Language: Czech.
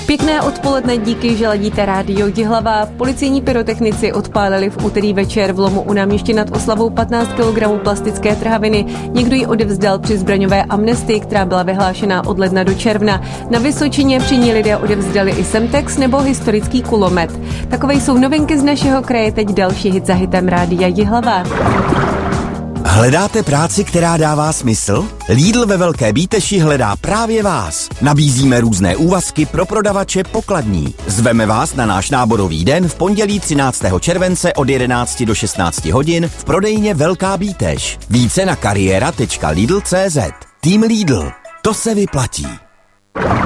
Pěkné odpoledne, díky, že ladíte rádio Jihlava. Policejní pyrotechnici odpálili v úterý večer v lomu u Náměstí nad Oslavou 15 kg plastické trhaviny. Někdo ji odevzdal při zbraňové amnestii, která byla vyhlášena od ledna do června. Na Vysočině při ní lidé odevzdali i Semtex nebo historický kulomet. Takové jsou novinky z našeho kraje, teď další hit za hitem rádia Jihlava. Hledáte práci, která dává smysl? Lidl ve Velké Bíteši hledá právě vás. Nabízíme různé úvazky pro prodavače pokladní. Zveme vás na náš náborový den v pondělí 13. července od 11 do 16 hodin v prodejně Velká Bíteš. Více na kariéra.lidl.cz. Tým Lidl. To se vyplatí.